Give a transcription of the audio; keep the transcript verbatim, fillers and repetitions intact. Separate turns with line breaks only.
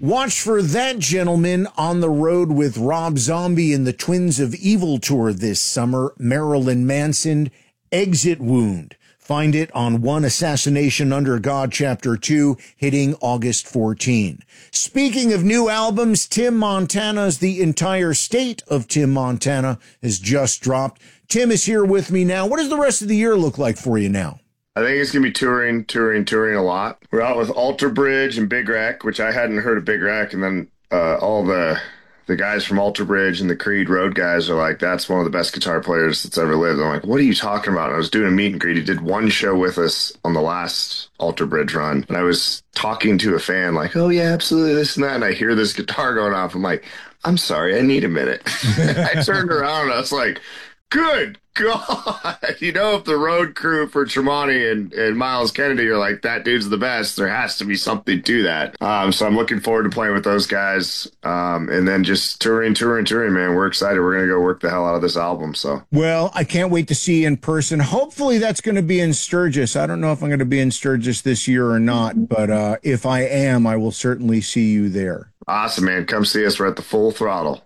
Watch for that gentleman on the road with Rob Zombie and the Twins of Evil tour this summer, Marilyn Manson, Exit Wound. Find it on One Assassination Under God, Chapter two, hitting August fourteenth. Speaking of new albums, Tim Montana's The Entire State of Tim Montana has just dropped. Tim is here with me now. What does the rest of the year look like for you now?
I think it's going to be touring, touring, touring a lot. We're out with Alter Bridge and Big Rack, which I hadn't heard of Big Rack. And then uh, all the the guys from Alter Bridge and the Creed Road guys are like, that's one of the best guitar players that's ever lived. I'm like, what are you talking about? And I was doing a meet and greet. He did one show with us on the last Alter Bridge run. And I was talking to a fan like, oh, yeah, absolutely, this and that. And I hear this guitar going off. I'm like, I'm sorry, I need a minute. I turned around and I was like, good God. You know, if the road crew for Tremonti and, and Miles Kennedy are like, that dude's the best, there has to be something to that. Um, so I'm looking forward to playing with those guys. Um, and then just touring, touring, touring, man. We're excited. We're going to go work the hell out of this album. So,
well, I can't wait to see you in person. Hopefully that's going to be in Sturgis. I don't know if I'm going to be in Sturgis this year or not, but uh, if I am, I will certainly see you there.
Awesome, man. Come see us. We're at the Full Throttle.